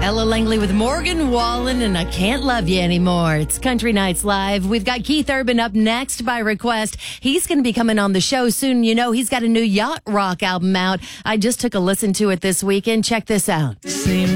Ella Langley with Morgan Wallen and I Can't Love You Anymore. It's Country Nights Live. We've got Keith Urban up next by request. He's going to be coming on the show soon. You know, he's got a new yacht rock album out. I just took a listen to it this weekend. Check this out.